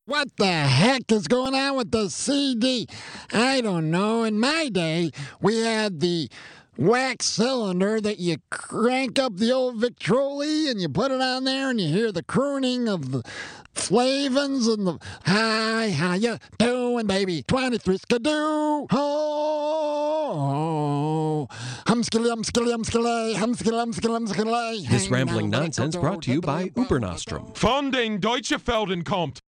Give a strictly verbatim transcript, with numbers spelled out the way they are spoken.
What the heck is going on with the C D? I don't know. In my day, we had the wax cylinder that you crank up the old Victrola and you put it on there and you hear the crooning of the Flavins and the hi, how you doing, baby? twenty-three skidoo. Oh, humskilly, humskilly, humskilly, humskilly, humskilly, humskilly. This rambling nonsense brought to you by Upernostrum. Von den Deutsche Felden kommt.